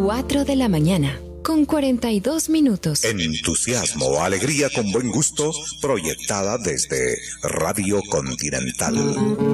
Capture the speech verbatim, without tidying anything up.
cuatro de la mañana, con cuarenta y dos minutos. Entusiasmo, alegría con buen gusto, proyectada desde Radio Continental.